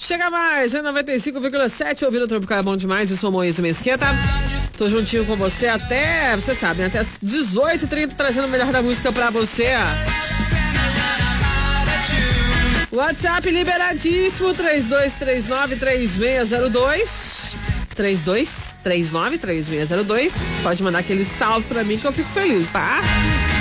Chega mais, é 95,7, ouvindo o Tropical é bom demais, eu sou Moisés Mesquita. Tô juntinho com você até, você sabe, né? Até as 18h30, trazendo o melhor da música pra você. WhatsApp liberadíssimo, 3239-3602. 3239-3602. Pode mandar aquele salve pra mim que eu fico feliz, tá?